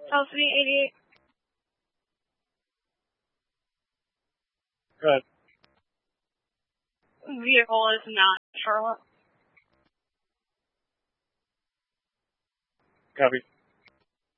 South 88. Good. Vehicle is not Charlotte. Copy.